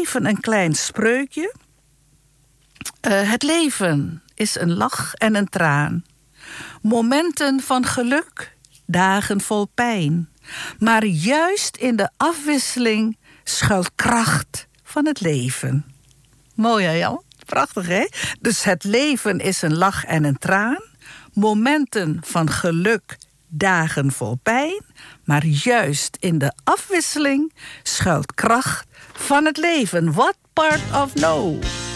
even een klein spreukje. Het leven is een lach en een traan. Momenten van geluk, dagen vol pijn. Maar juist in de afwisseling schuilt kracht van het leven. Mooi hè Jan? Prachtig hè? Dus het leven is een lach en een traan. Momenten van geluk, dagen vol pijn. Maar juist in de afwisseling schuilt kracht van het leven. What part of no?